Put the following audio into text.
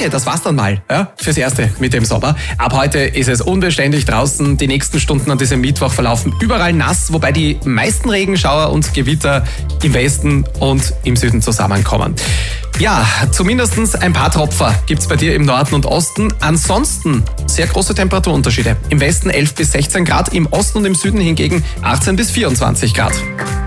danke, das war's dann mal, ja, fürs Erste mit dem Sommer. Ab heute ist es unbeständig draußen. Die nächsten Stunden an diesem Mittwoch verlaufen überall nass, wobei die meisten Regenschauer und Gewitter im Westen und im Süden zusammenkommen. Ja, zumindest ein paar Tropfer gibt's bei dir im Norden und Osten. Ansonsten sehr große Temperaturunterschiede. Im Westen 11 bis 16 Grad, im Osten und im Süden hingegen 18 bis 24 Grad.